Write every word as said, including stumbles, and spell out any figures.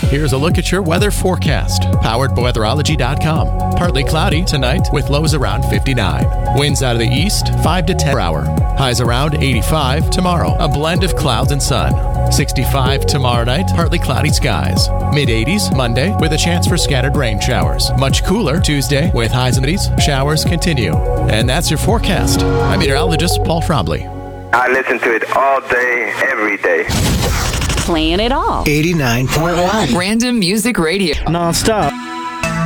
Here's a look at your weather forecast, powered by weatherology dot com. Partly cloudy tonight with lows around fifty-nine. Winds out of the east, five to ten per hour. Highs around eighty-five tomorrow. A blend of clouds and sun. sixty-five tomorrow night, partly cloudy skies. mid eighties Monday with a chance for scattered rain showers. Much cooler Tuesday with highs in the eighties. Showers continue. And that's your forecast. I'm meteorologist Paul Frombley. I listen to it all day, every day. Playing it all. eighty-nine point one. Random Music Radio. Non-stop.